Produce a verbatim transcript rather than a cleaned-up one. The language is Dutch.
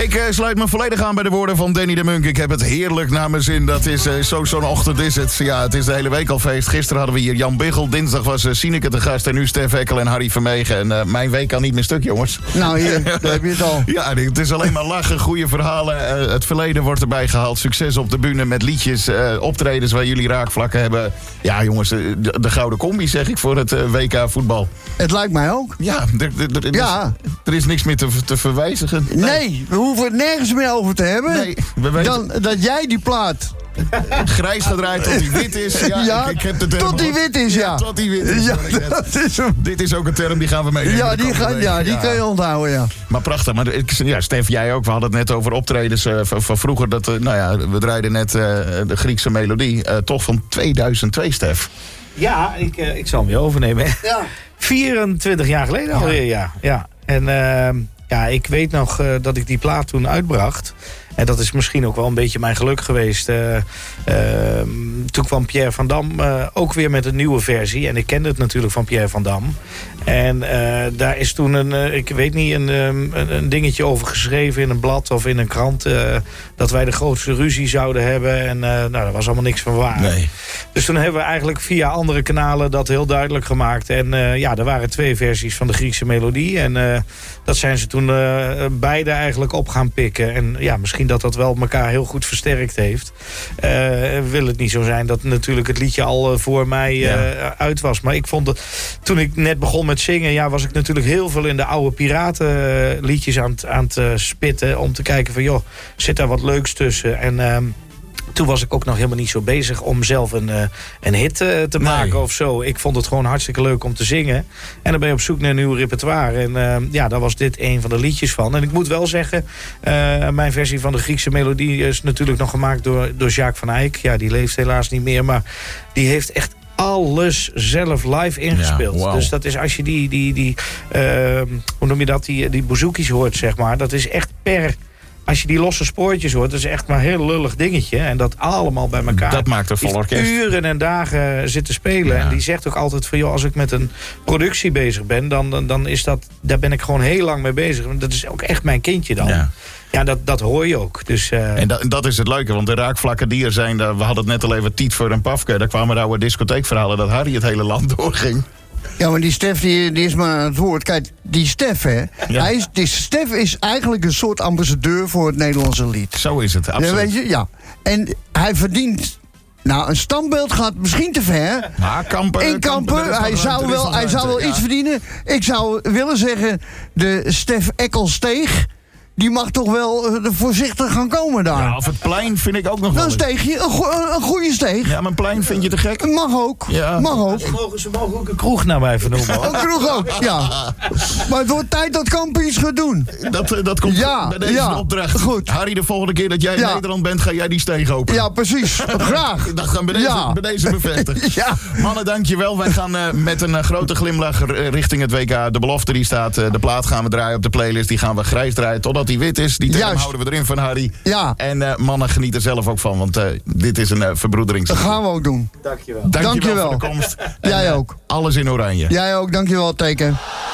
Ik uh, sluit me volledig aan bij de woorden van Danny de Munk. Ik heb het heerlijk naar mijn zin. Dat is uh, zo, zo'n ochtend is het. Ja, het is de hele week al feest. Gisteren hadden we hier Jan Biggel. Dinsdag was uh, Sineke te gast. En nu Stef Eckel en Harry Vermegen. En uh, mijn week kan niet meer stuk, jongens. Nou, hier, daar heb je het al. Ja, het is alleen maar lachen, goede verhalen. Uh, het verleden wordt erbij gehaald. Succes op de bühne met liedjes, uh, optredens waar jullie raakvlakken hebben. Ja, jongens, de, de gouden combi, zeg ik, voor het uh, W K voetbal. Het lijkt mij ook. Ja, er, er, er, ja. Is, er is niks meer te, te verwijzigen. Nee. nee, we hoeven het nergens meer over te hebben. Nee, we weten... Dan dat jij die plaat... grijs gedraaid tot die wit is. Ja, ja ik, ik heb de term tot die wit is, ja. ja tot die wit is. Ja, dat is hem. Dit is ook een term, die gaan we mee. Ja, die, gaan, ja, die ja. kun je onthouden, ja. Maar prachtig. Maar ja, Stef, jij ook. We hadden het net over optredens uh, van, van vroeger. Dat, uh, nou ja, we draaiden net uh, de Griekse melodie. Uh, toch van tweeduizend twee, Stef. Ja, ik, uh, ik zal hem weer overnemen. Ja. vierentwintig jaar geleden alweer, ja. ja. En uh, ja, ik weet nog uh, dat ik die plaat toen uitbracht. En dat is misschien ook wel een beetje mijn geluk geweest. Uh, uh, toen kwam Pierre van Dam uh, ook weer met een nieuwe versie. En ik kende het natuurlijk van Pierre van Dam. En uh, daar is toen een, uh, ik weet niet, een, um, een dingetje over geschreven in een blad of in een krant. Uh, dat wij de grootste ruzie zouden hebben. En uh, nou, daar was allemaal niks van waar. Nee. Dus toen hebben we eigenlijk via andere kanalen dat heel duidelijk gemaakt. En uh, ja, er waren twee versies van de Griekse melodie. En uh, dat zijn ze toen uh, beide eigenlijk op gaan pikken. En ja, misschien dat dat wel elkaar heel goed versterkt heeft. Uh, wil het niet zo zijn dat natuurlijk het liedje al uh, voor mij uh, ja. uit was. Maar ik vond dat toen ik net begon met zingen, ja, was ik natuurlijk heel veel in de oude piratenliedjes aan het, aan het uh, spitten. Om te kijken van, joh, zit daar wat leuks tussen? En uh, toen was ik ook nog helemaal niet zo bezig om zelf een, uh, een hit uh, te nee. maken of zo. Ik vond het gewoon hartstikke leuk om te zingen. En dan ben je op zoek naar een nieuw repertoire. En uh, ja, daar was dit een van de liedjes van. En ik moet wel zeggen, uh, mijn versie van de Griekse melodie is natuurlijk nog gemaakt door, door Jacques van Eyck. Ja, die leeft helaas niet meer, maar die heeft echt alles zelf live ingespeeld. Ja, wow. Dus dat is als je die, die, die uh, hoe noem je dat, die, die bouzouki's hoort, zeg maar. Dat is echt per... Als je die losse spoortjes hoort, dat is echt maar een heel lullig dingetje. En dat allemaal bij elkaar. Dat maakt een vol orkest. Uren en dagen zitten spelen. Ja. En die zegt ook altijd van, joh, als ik met een productie bezig ben, dan, dan, dan is dat, daar ben ik gewoon heel lang mee bezig. Dat is ook echt mijn kindje dan. Ja. Ja, dat, dat hoor je ook. Dus, uh... En dat, dat is het leuke, want de raakvlakken die er zijn, we hadden het net al even Tietver en Pafke. Daar kwamen de oude discotheekverhalen dat Harry het hele land doorging. Ja, maar die Stef die, die is maar aan het woord. Kijk, die Stef, hè. Ja. Hij is, die Stef is eigenlijk een soort ambassadeur voor het Nederlandse lied. Zo is het, absoluut. Ja, weet je, ja. En hij verdient... Nou, een standbeeld gaat misschien te ver. Maar Kampen... In Kampen, hij zou wel, hij zou wel ja. iets verdienen. Ik zou willen zeggen, de Stef Eckelsteeg... die mag toch wel uh, voorzichtig gaan komen daar. Ja, of het plein vind ik ook nog wel. Een steegje, een, go- een goede steeg. Ja, maar een plein vind je te gek? Mag ook, ja. mag ook. Ze mogen, ze mogen ook een kroeg naar mij vernoemen. Hoor. Een kroeg ook, ja. Maar het wordt tijd dat Kampen iets gaat doen. Dat, dat komt ja, bij deze ja. opdracht. Goed. Harry, de volgende keer dat jij in ja. Nederland bent, ga jij die steeg openen. Ja, precies. Graag. Dat gaan we bij deze, ja. bij deze bevestigen. Ja. Mannen, dankjewel. Wij gaan uh, met een uh, grote glimlach richting het W K. De belofte die staat. Uh, de plaat gaan we draaien op de playlist. Die gaan we grijs draaien totdat die wit is. Die term houden we erin van Harry. Ja. En uh, mannen genieten er zelf ook van, want uh, dit is een uh, verbroederings. Dat gaan we ook doen. Dankjewel. Dankjewel, dankjewel. voor de komst. Jij en, uh, ook. Alles in oranje. Jij ook, dankjewel, Teken.